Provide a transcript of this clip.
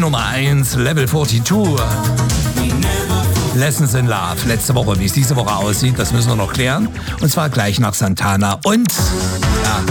Nummer 1, Level 42. Lessons in Love. Letzte Woche, wie es diese Woche aussieht, das müssen wir noch klären. Und zwar gleich nach Santana und, ja,